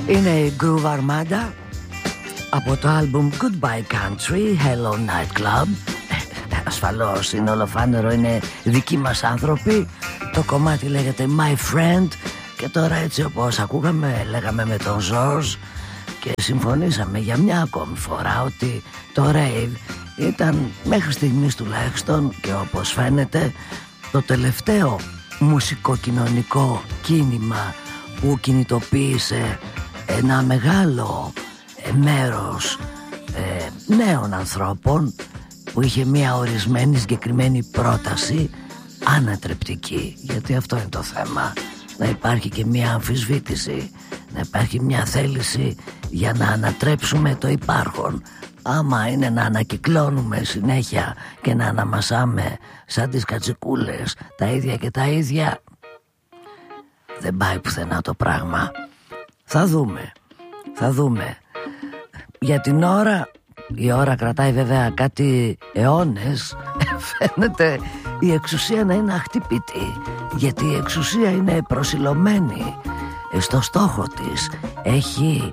Είναι η Groove Armada από το άλμπουμ Goodbye Country, Hello Night Club. Ασφαλώς είναι ολοφάνερο, είναι δικοί μας άνθρωποι. Το κομμάτι λέγεται My Friend. Και τώρα έτσι όπως ακούγαμε, λέγαμε με τον George και συμφωνήσαμε για μια ακόμη φορά ότι το rave ήταν μέχρι στιγμής τουλάχιστον, και όπως φαίνεται, το τελευταίο μουσικοκοινωνικό κίνημα που κινητοποίησε ένα μεγάλο μέρος νέων ανθρώπων, που είχε μια ορισμένη συγκεκριμένη πρόταση ανατρεπτική. Γιατί αυτό είναι το θέμα, να υπάρχει και μια αμφισβήτηση, να υπάρχει μια θέληση για να ανατρέψουμε το υπάρχον. Άμα είναι να ανακυκλώνουμε συνέχεια και να αναμασάμε σαν τις κατσικούλες τα ίδια και τα ίδια, δεν πάει πουθενά το πράγμα. Θα δούμε. Για την ώρα, η ώρα κρατάει βέβαια κάτι αιώνες. Φαίνεται η εξουσία να είναι αχτύπητη, γιατί η εξουσία είναι προσιλωμένη στο στόχο της. Έχει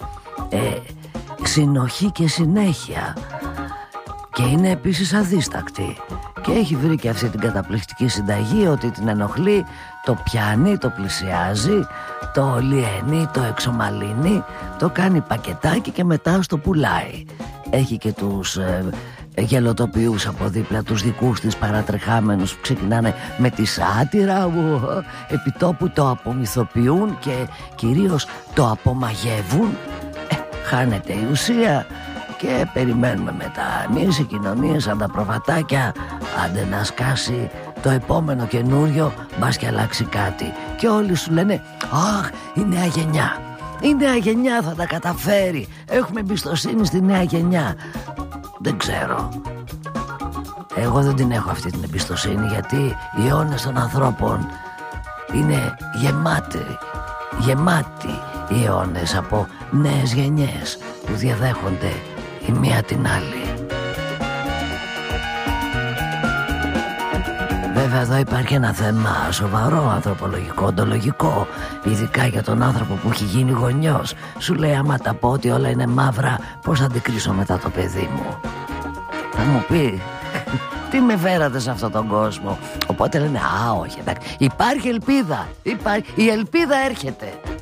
συνοχή και συνέχεια, και είναι επίσης αδίστακτη, και έχει βρει και αυτή την καταπληκτική συνταγή ότι την ενοχλεί, το πιάνει, το πλησιάζει, το λιένει, το εξομαλύνει, το κάνει πακετάκι και μετά στο πουλάει. Έχει και τους γελοτοποιούς από δίπλα, τους δικούς της παρατρεχάμενους που ξεκινάνε με τη σάτυρα, επιτόπου το απομυθοποιούν και κυρίως το απομαγεύουν. Χάνεται η ουσία και περιμένουμε μετά εμείς οι κοινωνίες σαν τα προβατάκια, άντε να σκάσει το επόμενο καινούριο, μπας και αλλάξει κάτι. Και όλοι σου λένε αχ, η νέα γενιά, η νέα γενιά θα τα καταφέρει, έχουμε εμπιστοσύνη στη νέα γενιά. Δεν ξέρω, εγώ δεν την έχω αυτή την εμπιστοσύνη, γιατί οι αιώνες των ανθρώπων είναι γεμάτοι οι αιώνες από νέες γενιές που διαδέχονται η μία την άλλη. Βέβαια εδώ υπάρχει ένα θέμα σοβαρό, ανθρωπολογικό, οντολογικό, ειδικά για τον άνθρωπο που έχει γίνει γονιός. Σου λέει άμα τα πω ότι όλα είναι μαύρα, πώς θα αντικρίσω μετά το παιδί μου? Θα μου πει τι με φέρατε σε αυτόν τον κόσμο? Οπότε λένε α όχι, εντάξει, υπάρχει ελπίδα, η ελπίδα έρχεται.